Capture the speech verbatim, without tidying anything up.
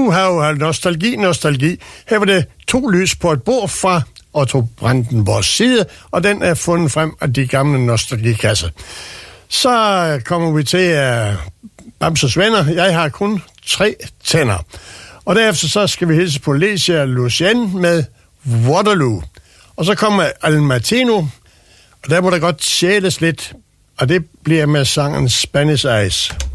Uha, nostalgi, nostalgi. Her var det to lys på et bord fra Otto Brandenborgs side, og den er fundet frem af de gamle nostalgikasser. Så kommer vi til uh, Bamses venner. Jeg har kun tre tænder. Og derefter så skal vi hilse på Lesia Lucien med Waterloo. Og så kommer Al Martino, og der må der godt sjæles lidt, og det bliver med sangen Spanish Eyes.